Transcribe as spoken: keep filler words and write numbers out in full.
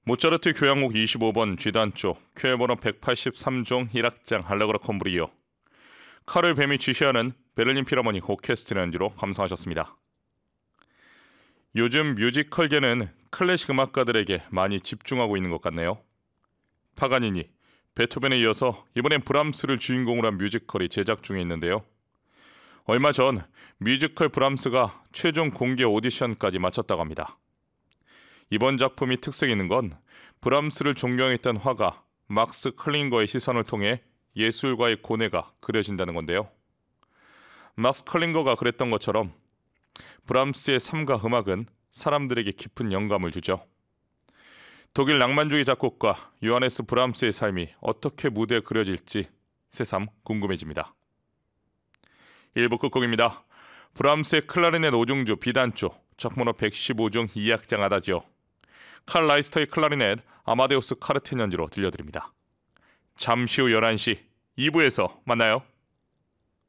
모차르트 교향곡 이십오 번 G단조 쾌번호 백팔십삼 종 일 악장 알레그로 콤브리오, 카를 뱀이 지휘하는 베를린 필하모닉 오케스트라 연주로 감상하셨습니다. 요즘 뮤지컬계는 클래식 음악가들에게 많이 집중하고 있는 것 같네요. 파가니니, 베토벤에 이어서 이번엔 브람스를 주인공으로 한 뮤지컬이 제작 중에 있는데요. 얼마 전 뮤지컬 브람스가 최종 공개 오디션까지 마쳤다고 합니다. 이번 작품이 특색 있는 건 브람스를 존경했던 화가 막스 클링거의 시선을 통해 예술과의 고뇌가 그려진다는 건데요. 막스 클링거가 그랬던 것처럼 브람스의 삶과 음악은 사람들에게 깊은 영감을 주죠. 독일 낭만주의 작곡가 요하네스 브람스의 삶이 어떻게 무대에 그려질지 새삼 궁금해집니다. 일 부 끝곡입니다. 브람스의 클라리넷 오 중주 B단조 작번호 백십오 종 이 악장 아다지오, 칼 라이스터의 클라리넷 아마데우스 카르텐 연주로 들려드립니다. 잠시 후 열한 시 이 부에서 만나요.